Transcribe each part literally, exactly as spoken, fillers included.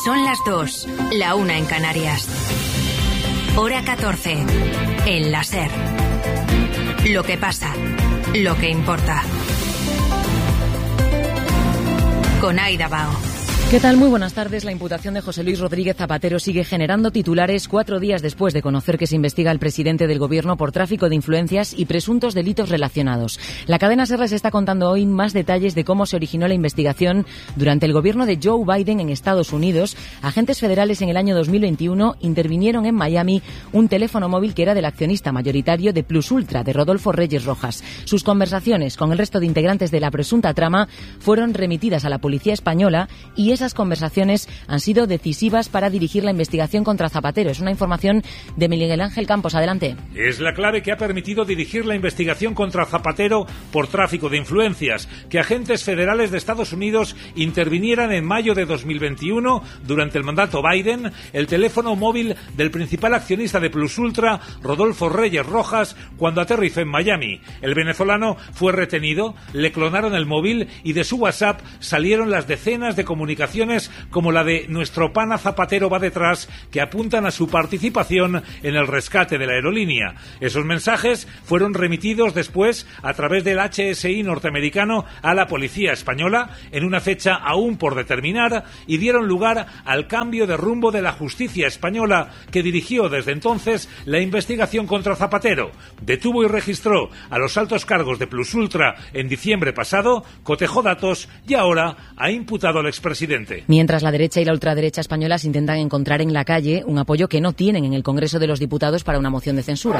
Son las dos, la una en Canarias. Hora catorce, en la SER. Lo que pasa, lo que importa. Con Aida Bao. ¿Qué tal? Muy buenas tardes. La imputación de José Luis Rodríguez Zapatero sigue generando titulares cuatro días después de conocer que se investiga al presidente del Gobierno por tráfico de influencias y presuntos delitos relacionados. La cadena SER les está contando hoy más detalles de cómo se originó la investigación durante el gobierno de Joe Biden en Estados Unidos. Agentes federales en el año dos mil veintiuno intervinieron en Miami un teléfono móvil que era del accionista mayoritario de Plus Ultra, de Rodolfo Reyes Rojas. Sus conversaciones con el resto de integrantes de la presunta trama fueron remitidas a la policía española y es Esas conversaciones han sido decisivas para dirigir la investigación contra Zapatero. Es una información de Miguel Ángel Campos. Adelante. Es la clave que ha permitido dirigir la investigación contra Zapatero por tráfico de influencias, que agentes federales de Estados Unidos intervinieran en mayo de dos mil veintiuno, durante el mandato Biden, el teléfono móvil del principal accionista de Plus Ultra, Rodolfo Reyes Rojas, cuando aterrizó en Miami. El venezolano fue retenido, le clonaron el móvil y de su WhatsApp salieron las decenas de comunicaciones como la de nuestro pana Zapatero va detrás, que apuntan a su participación en el rescate de la aerolínea. Esos mensajes fueron remitidos después a través del H S I norteamericano a la policía española en una fecha aún por determinar y dieron lugar al cambio de rumbo de la justicia española, que dirigió desde entonces la investigación contra Zapatero. Detuvo y registró a los altos cargos de Plus Ultra en diciembre pasado, cotejó datos y ahora ha imputado al expresidente. Mientras la derecha y la ultraderecha españolas intentan encontrar en la calle un apoyo que no tienen en el Congreso de los Diputados para una moción de censura.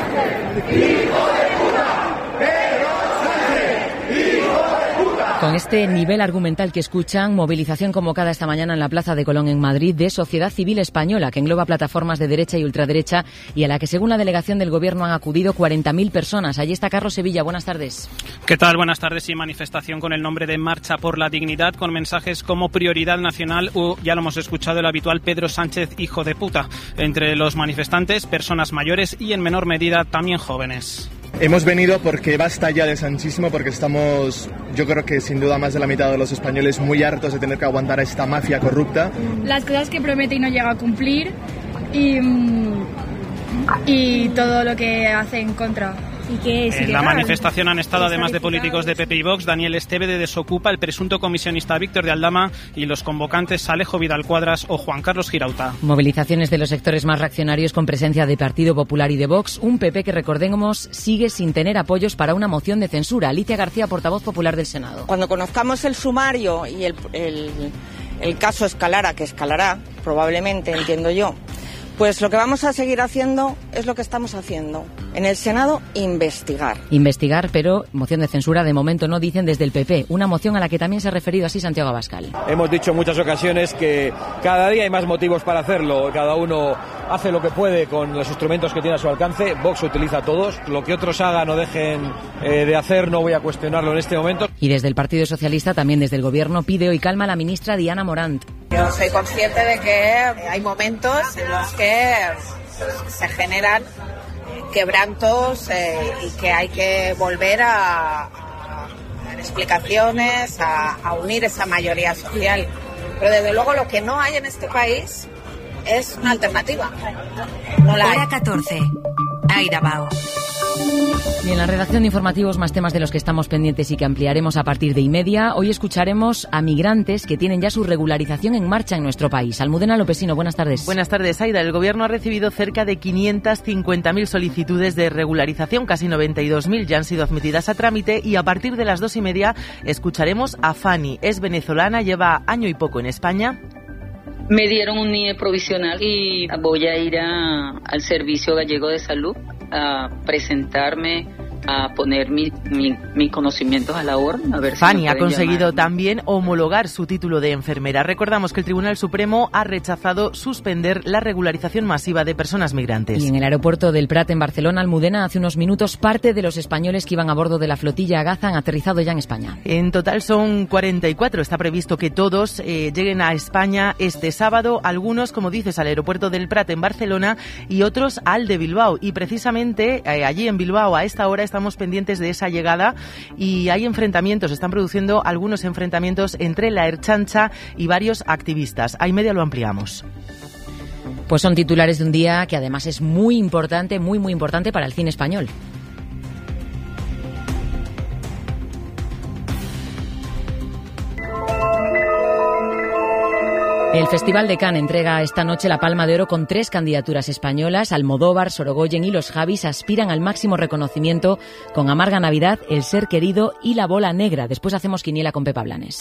Con este nivel argumental que escuchan, movilización convocada esta mañana en la Plaza de Colón en Madrid de Sociedad Civil Española, que engloba plataformas de derecha y ultraderecha y a la que, según la delegación del Gobierno, han acudido cuarenta mil personas. Allí está Carlos Sevilla. Buenas tardes. ¿Qué tal? Buenas tardes. Y manifestación con el nombre de Marcha por la Dignidad, con mensajes como prioridad nacional o, ya lo hemos escuchado, el habitual Pedro Sánchez, hijo de puta. Entre los manifestantes, personas mayores y, en menor medida, también jóvenes. Hemos venido porque basta ya de sanchismo, porque estamos, yo creo que sin duda más de la mitad de los españoles, muy hartos de tener que aguantar a esta mafia corrupta. Las cosas que promete y no llega a cumplir y, y todo lo que hace en contra. ¿Y qué es en ilegal? La manifestación han estado, además de políticos de P P y Vox, Daniel Esteve de Desocupa, el presunto comisionista Víctor de Aldama y los convocantes Alejo Vidal Cuadras o Juan Carlos Girauta. Movilizaciones de los sectores más reaccionarios con presencia de Partido Popular y de Vox. Un P P que, recordemos, sigue sin tener apoyos para una moción de censura. Alicia García, portavoz popular del Senado. Cuando conozcamos el sumario y el, el, el caso escalara, que escalará, probablemente, entiendo yo, pues lo que vamos a seguir haciendo es lo que estamos haciendo. En el Senado, investigar. Investigar, pero moción de censura de momento no, dicen desde el P P. Una moción a la que también se ha referido así Santiago Abascal. Hemos dicho en muchas ocasiones que cada día hay más motivos para hacerlo. Cada uno hace lo que puede con los instrumentos que tiene a su alcance. Vox utiliza todos. Lo que otros hagan o dejen eh, de hacer no voy a cuestionarlo en este momento. Y desde el Partido Socialista, también desde el Gobierno, pide hoy calma a la ministra Diana Morant. Yo soy consciente de que hay momentos en los que se generan quebrantos eh, y que hay que volver a, a dar explicaciones, a, a unir esa mayoría social. Pero desde luego lo que no hay en este país es una alternativa. No la hay. Hora catorce. Aida Bao. Y en la redacción de informativos, más temas de los que estamos pendientes y que ampliaremos a partir de y media. Hoy escucharemos a migrantes que tienen ya su regularización en marcha en nuestro país. Almudena Lopesino, buenas tardes. Buenas tardes, Aida. El Gobierno ha recibido cerca de quinientas cincuenta mil solicitudes de regularización, casi noventa y dos mil ya han sido admitidas a trámite y a partir de las dos y media escucharemos a Fanny. Es venezolana, lleva año y poco en España. Me dieron un N I E provisional y voy a ir a, al Servicio Gallego de Salud a presentarme, a poner mis mi, mi conocimientos a la orden. A ver Fanny si ha conseguido llamar. también homologar su título de enfermera. Recordamos que el Tribunal Supremo ha rechazado suspender la regularización masiva de personas migrantes. Y en el aeropuerto del Prat, en Barcelona, Almudena, hace unos minutos, parte de los españoles que iban a bordo de la flotilla Gaza han aterrizado ya en España. En total son cuarenta y cuatro. Está previsto que todos eh, lleguen a España este sábado. Algunos, como dices, al aeropuerto del Prat en Barcelona y otros al de Bilbao. Y precisamente eh, allí en Bilbao a esta hora estamos pendientes de esa llegada y hay enfrentamientos, están produciendo algunos enfrentamientos entre la Ertzaintza y varios activistas. A y media lo ampliamos. Pues son titulares de un día que además es muy importante, muy muy importante para el cine español. El Festival de Cannes entrega esta noche la Palma de Oro con tres candidaturas españolas. Almodóvar, Sorogoyen y Los Javis aspiran al máximo reconocimiento con Amarga Navidad, El ser querido y La bola negra. Después hacemos quiniela con Pepa Blanes.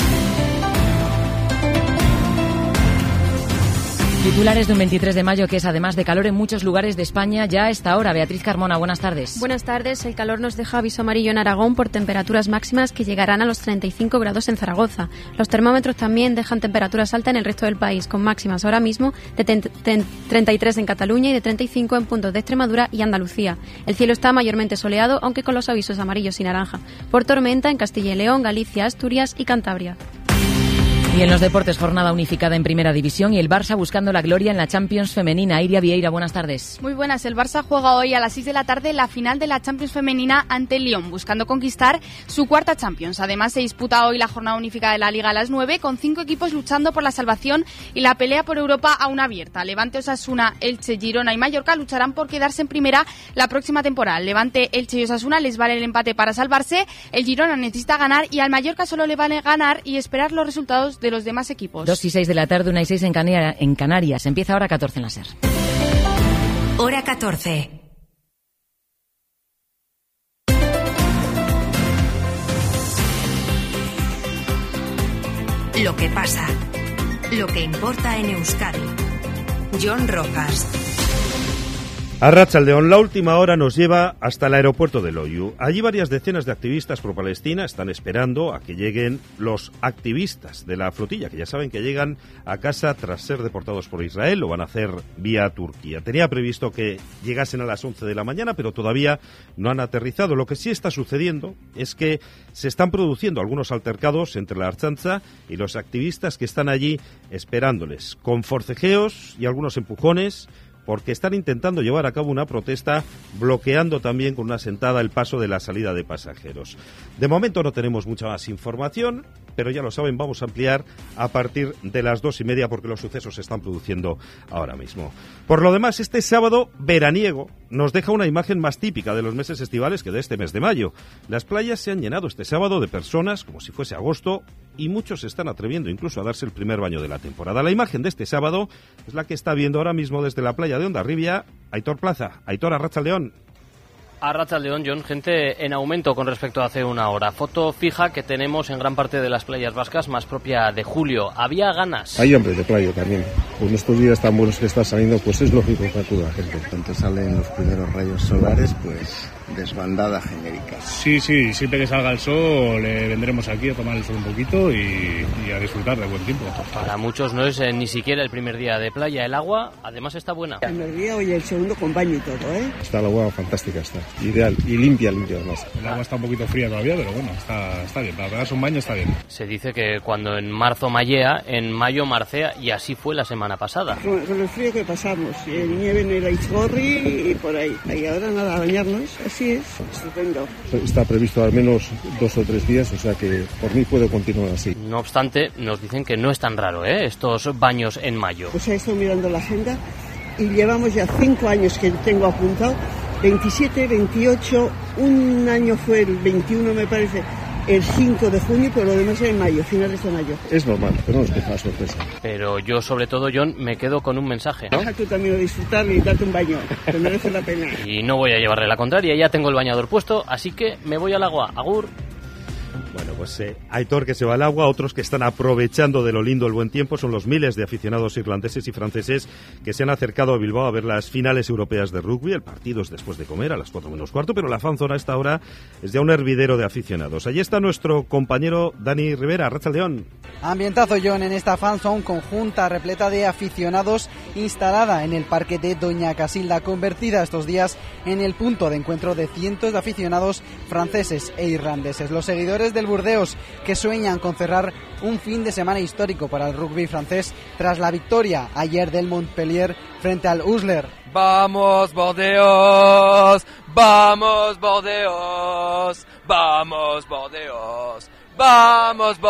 Titulares de un veintitrés de mayo que es además de calor en muchos lugares de España ya a esta hora. Beatriz Carmona, buenas tardes. Buenas tardes. El calor nos deja aviso amarillo en Aragón por temperaturas máximas que llegarán a los treinta y cinco grados en Zaragoza. Los termómetros también dejan temperaturas altas en el resto del país, con máximas ahora mismo de treinta y tres en Cataluña y de treinta y cinco en puntos de Extremadura y Andalucía. El cielo está mayormente soleado, aunque con los avisos amarillos y naranja por tormenta en Castilla y León, Galicia, Asturias y Cantabria. Y en los deportes, jornada unificada en Primera División y el Barça buscando la gloria en la Champions femenina. Iria Vieira, buenas tardes. Muy buenas. El Barça juega hoy a las seis de la tarde la final de la Champions femenina ante el Lyon, buscando conquistar su cuarta Champions. Además, se disputa hoy la jornada unificada de la Liga a las nueve, con cinco equipos luchando por la salvación y la pelea por Europa aún abierta. Levante, Osasuna, Elche, Girona y Mallorca lucharán por quedarse en primera la próxima temporada. Levante, Elche y Osasuna les vale el empate para salvarse. El Girona necesita ganar y al Mallorca solo le vale ganar y esperar los resultados de los demás equipos. Dos y seis de la tarde, una y seis en, Canarias, en Canarias. Empieza hora catorce en la SER. Hora catorce. Lo que pasa. Lo que importa en Euskadi. Jon Rojas. Arratsaldeon, la última hora nos lleva hasta el aeropuerto de Loiu. Allí varias decenas de activistas pro-Palestina están esperando a que lleguen los activistas de la flotilla, que ya saben que llegan a casa tras ser deportados por Israel, lo van a hacer vía Turquía. Tenía previsto que llegasen a las once de la mañana, pero todavía no han aterrizado. Lo que sí está sucediendo es que se están produciendo algunos altercados entre la Ertzaintza y los activistas que están allí esperándoles, con forcejeos y algunos empujones, porque están intentando llevar a cabo una protesta, bloqueando también con una sentada el paso de la salida de pasajeros. De momento no tenemos mucha más información, pero ya lo saben, vamos a ampliar a partir de las dos y media porque los sucesos se están produciendo ahora mismo. Por lo demás, este sábado veraniego nos deja una imagen más típica de los meses estivales que de este mes de mayo. Las playas se han llenado este sábado de personas como si fuese agosto y muchos se están atreviendo incluso a darse el primer baño de la temporada. La imagen de este sábado es la que está viendo ahora mismo desde la playa de Hondarribia Aitor Plaza. Aitor, arratsaldeon. Arratsaldeon, Jon, gente en aumento con respecto a hace una hora. Foto fija que tenemos en gran parte de las playas vascas, más propia de julio. ¿Había ganas? Hay hambre de playa también. Con estos días tan buenos que está saliendo, pues es lógico que acuda la gente. Cuando salen los primeros rayos solares, pues desbandada genérica. Sí, sí, siempre que salga el sol le vendremos aquí a tomar el sol un poquito y, y a disfrutar de buen tiempo. Para muchos no es eh, ni siquiera el primer día de playa. El agua, además, está buena. El primer día y el segundo con baño y todo, ¿eh? Está el agua fantástica, está ideal y limpia, limpia además. El agua está un poquito fría todavía, pero bueno, está, está bien. Para pegarse un baño está bien. Se dice que cuando en marzo mallea, en mayo marcea, y así fue la semana pasada. Con, con el frío que pasamos, y el nieve en el Aizgorri y por ahí. Y ahora nada, a bañarnos, así es, estupendo. Está previsto al menos dos o tres días, o sea que por mí puedo continuar así. No obstante, nos dicen que no es tan raro, ¿eh?, estos baños en mayo. Pues he estado mirando la agenda y llevamos ya cinco años que tengo apuntado. veintisiete, veintiocho, un año fue el veintiuno me parece, el cinco de junio, pero lo demás es en mayo, finales de mayo. Es normal, pero no nos deja sorpresa. Pero yo, sobre todo, Jon, me quedo con un mensaje, ¿no? Deja tú también a disfrutar y date un baño, te merece la pena. Y no voy a llevarle la contraria, ya tengo el bañador puesto, así que me voy al agua. Agur. Bueno, pues eh, Aitor que se va al agua, otros que están aprovechando de lo lindo el buen tiempo son los miles de aficionados irlandeses y franceses que se han acercado a Bilbao a ver las finales europeas de rugby. El partido es después de comer a las cuatro menos cuarto, pero la fanzona a esta hora es ya un hervidero de aficionados. Allí está nuestro compañero Dani Rivera. Arratsaldeon. Ambientazo, Jon, en esta fanzone conjunta repleta de aficionados instalada en el parque de Doña Casilda, convertida estos días en el punto de encuentro de cientos de aficionados franceses e irlandeses. Los seguidores del Burdeos Bordeos, que sueñan con cerrar un fin de semana histórico para el rugby francés tras la victoria ayer del Montpellier frente al Usler. ¡Vamos, Bordeos! ¡Vamos, Bordeos! ¡Vamos, Bordeos! ¡Vamos,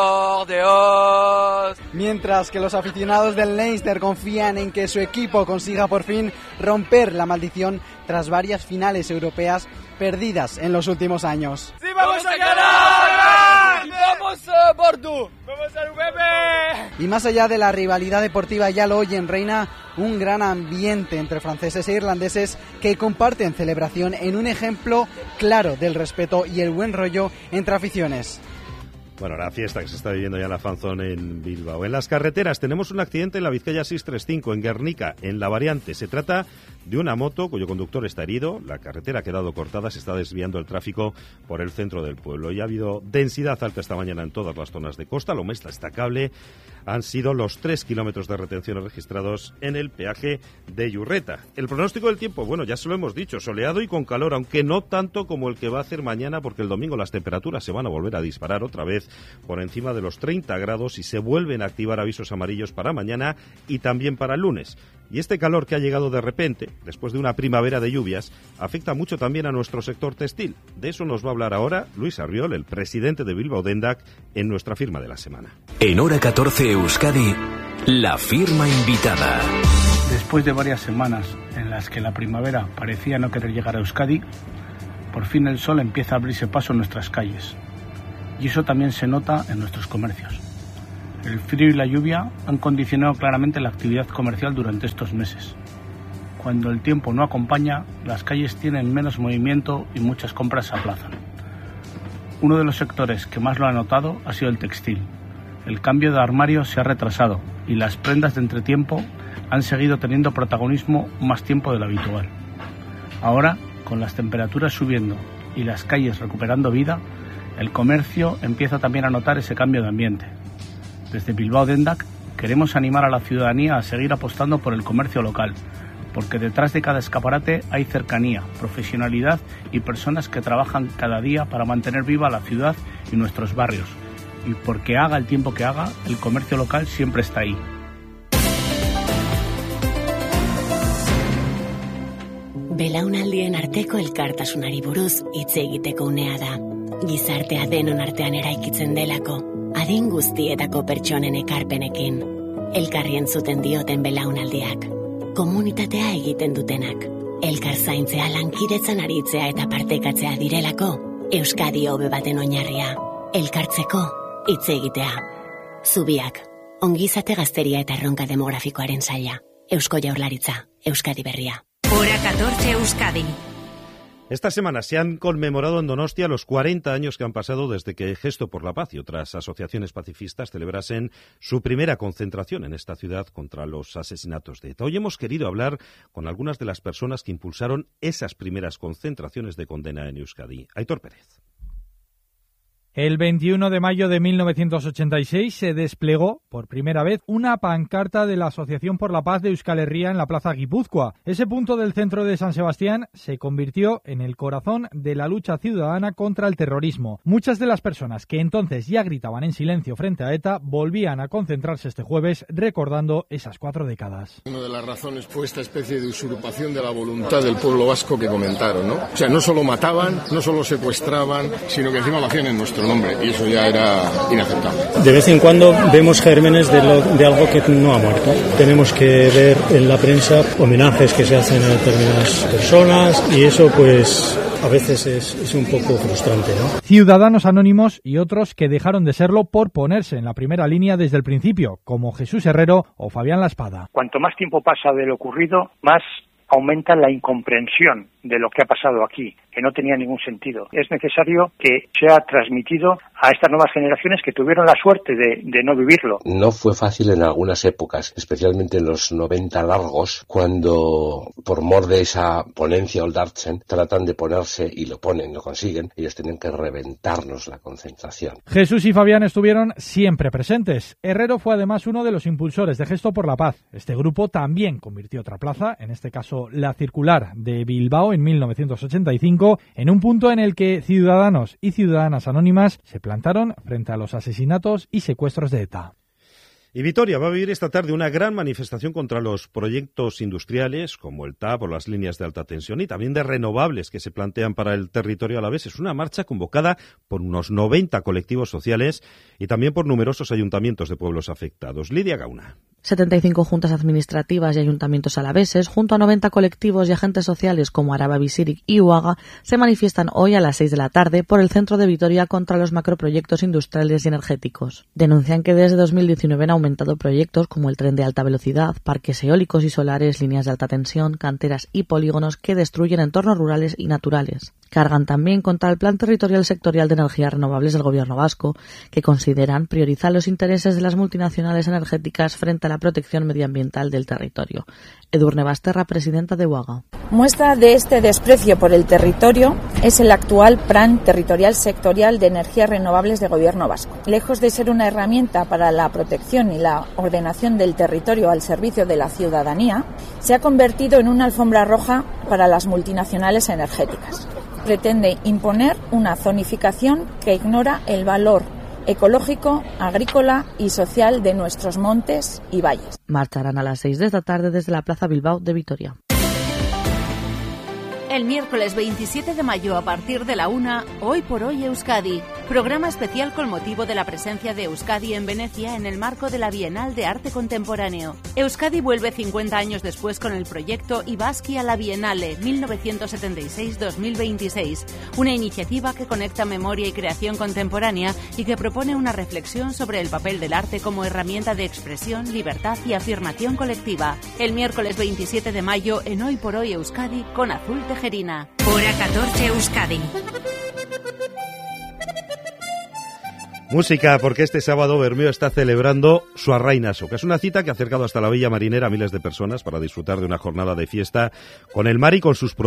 Bordeos! Mientras que los aficionados del Leinster confían en que su equipo consiga por fin romper la maldición tras varias finales europeas perdidas en los últimos años. ¡Sí, vamos a ganar! ¡Vamos a Bordeaux! ¡Vamos al U B! Y más allá de la rivalidad deportiva, ya lo oyen, reina un gran ambiente entre franceses e irlandeses que comparten celebración en un ejemplo claro del respeto y el buen rollo entre aficiones. Bueno, la fiesta que se está viviendo ya en la fanzone en Bilbao. En las carreteras tenemos un accidente en la Vizcaya seiscientos treinta y cinco, en Guernica, en la variante. Se trata de una moto cuyo conductor está herido. La carretera ha quedado cortada, se está desviando el tráfico por el centro del pueblo. Y ha habido densidad alta esta mañana en todas las zonas de costa. Lo más destacable han sido los tres kilómetros de retenciones registrados en el peaje de Yurreta. El pronóstico del tiempo, bueno, ya se lo hemos dicho, soleado y con calor, aunque no tanto como el que va a hacer mañana, porque el domingo las temperaturas se van a volver a disparar otra vez por encima de los treinta grados y se vuelven a activar avisos amarillos para mañana y también para el lunes. Y este calor que ha llegado de repente, después de una primavera de lluvias, afecta mucho también a nuestro sector textil. De eso nos va a hablar ahora Luis Arriol, el presidente de Bilbao Dendak, en nuestra firma de la semana. En Hora catorce Euskadi, la firma invitada. Después de varias semanas en las que la primavera parecía no querer llegar a Euskadi, por fin el sol empieza a abrirse paso en nuestras calles. Y eso también se nota en nuestros comercios. El frío y la lluvia han condicionado claramente la actividad comercial durante estos meses. Cuando el tiempo no acompaña, las calles tienen menos movimiento y muchas compras se aplazan. Uno de los sectores que más lo ha notado ha sido el textil. El cambio de armario se ha retrasado y las prendas de entretiempo han seguido teniendo protagonismo más tiempo de lo habitual. Ahora, con las temperaturas subiendo y las calles recuperando vida, el comercio empieza también a notar ese cambio de ambiente. Desde Bilbao Dendak queremos animar a la ciudadanía a seguir apostando por el comercio local, porque detrás de cada escaparate hay cercanía, profesionalidad y personas que trabajan cada día para mantener viva la ciudad y nuestros barrios. Y porque haga el tiempo que haga, el comercio local siempre está ahí. Belaunaldien arteko elkartasunari buruz hitz egiteko unea da. Gizartea denon artean eraikitzen delako, adin guztietako pertsonen ekarpenekin. Elkarri entzuten dioten belaunaldiak, komunitatea egiten dutenak. Elkar zaintzea, lankidetzan aritzea eta partekatzea direlako, Euskadi hobe baten oinarria. Elkartzeko, hitz egitea. Zubiak, ongizate gazteria eta erronka demografikoaren saila. Eusko Jaurlaritza, Euskadi berria. Hora catorce Euskadi. Esta semana se han conmemorado en Donostia los cuarenta años que han pasado desde que Gesto por la Paz y otras asociaciones pacifistas celebrasen su primera concentración en esta ciudad contra los asesinatos de ETA. Hoy hemos querido hablar con algunas de las personas que impulsaron esas primeras concentraciones de condena en Euskadi. Aitor Pérez. El veintiuno de mayo de mil novecientos ochenta y seis se desplegó por primera vez una pancarta de la Asociación por la Paz de Euskal Herria en la Plaza Guipúzcoa. Ese punto del centro de San Sebastián se convirtió en el corazón de la lucha ciudadana contra el terrorismo. Muchas de las personas que entonces ya gritaban en silencio frente a ETA volvían a concentrarse este jueves recordando esas cuatro décadas. Una de las razones fue esta especie de usurpación de la voluntad del pueblo vasco que comentaron, ¿no? O sea, no solo mataban, no solo secuestraban, sino que encima lo hacían en nuestro nombre, y eso ya era inaceptable. De vez en cuando vemos gérmenes de, lo, de algo que no ha muerto. Tenemos que ver en la prensa homenajes que se hacen a determinadas personas y eso pues a veces es, es un poco frustrante, ¿no? Ciudadanos anónimos y otros que dejaron de serlo por ponerse en la primera línea desde el principio, como Jesús Herrero o Fabián Laspada. Cuanto más tiempo pasa de lo ocurrido, más aumenta la incomprensión de lo que ha pasado aquí, que no tenía ningún sentido. Es necesario que sea transmitido a estas nuevas generaciones que tuvieron la suerte de, de no vivirlo. No fue fácil en algunas épocas, especialmente en los noventa largos, cuando por mor de esa ponencia Oldartzen tratan de ponerse, y lo ponen, lo consiguen, ellos tienen que reventarnos la concentración. Jesús y Fabián estuvieron siempre presentes. Herrero fue además uno de los impulsores de Gesto por la Paz. Este grupo también convirtió otra plaza, en este caso inaugurado la circular de Bilbao en mil novecientos ochenta y cinco, en un punto en el que ciudadanos y ciudadanas anónimas se plantaron frente a los asesinatos y secuestros de ETA. Y Vitoria va a vivir esta tarde una gran manifestación contra los proyectos industriales como el T A P o las líneas de alta tensión y también de renovables que se plantean para el territorio alavés. Es una marcha convocada por unos noventa colectivos sociales y también por numerosos ayuntamientos de pueblos afectados. Lidia Gauna. setenta y cinco juntas administrativas y ayuntamientos alaveses, junto a noventa colectivos y agentes sociales como Araba Bizirik y Uaga, se manifiestan hoy a las seis de la tarde por el centro de Vitoria contra los macroproyectos industriales y energéticos. Denuncian que desde dos mil diecinueve han aumentado proyectos como el tren de alta velocidad, parques eólicos y solares, líneas de alta tensión, canteras y polígonos que destruyen entornos rurales y naturales. Cargan también contra el Plan Territorial Sectorial de Energías Renovables del Gobierno vasco, que consideran priorizar los intereses de las multinacionales energéticas frente a la protección medioambiental del territorio. Edurne Basterra, presidenta de Uaga. Muestra de este desprecio por el territorio es el actual Plan Territorial Sectorial de Energías Renovables del Gobierno vasco. Lejos de ser una herramienta para la protección y la ordenación del territorio al servicio de la ciudadanía, se ha convertido en una alfombra roja para las multinacionales energéticas. Pretende imponer una zonificación que ignora el valor ecológico, agrícola y social de nuestros montes y valles. Marcharán a las seis de esta tarde desde la Plaza Bilbao de Vitoria. El miércoles veintisiete de mayo a partir de la una, Hoy por Hoy Euskadi, programa especial con motivo de la presencia de Euskadi en Venecia en el marco de la Bienal de Arte Contemporáneo. Euskadi vuelve cincuenta años después con el proyecto Ibaski a la Bienale mil novecientos setenta y seis a dos mil veintiséis, una iniciativa que conecta memoria y creación contemporánea y que propone una reflexión sobre el papel del arte como herramienta de expresión, libertad y afirmación colectiva. El miércoles veintisiete de mayo en Hoy por Hoy Euskadi con Azul Tejerina. Hora catorce Euskadi. Música, porque este sábado Bermeo está celebrando su Arrainaso, que es una cita que ha acercado hasta la Villa Marinera a miles de personas para disfrutar de una jornada de fiesta con el mar y con sus